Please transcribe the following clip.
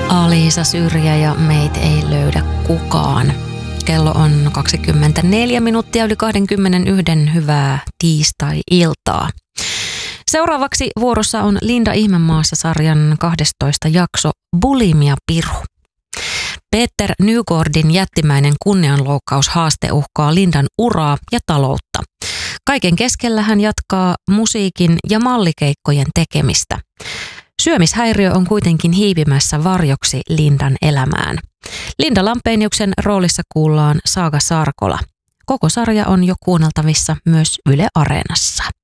Alisa Syrjä ja Meit ei löydä kukaan. Kello on 24 minuuttia yli 21. Hyvää tiistai-iltaa. Seuraavaksi vuorossa on Linda Ihmemaassa-sarjan 12 jakso Bulimia Piru. Peter Nygårdin jättimäinen kunnianloukkaushaaste uhkaa Lindan uraa ja taloutta. Kaiken keskellä hän jatkaa musiikin ja mallikeikkojen tekemistä. Syömishäiriö on kuitenkin hiipimässä varjoksi Lindan elämään. Linda Lampeniuksen roolissa kuullaan Saaga Sarkola. Koko sarja on jo kuunneltavissa myös Yle Areenassa.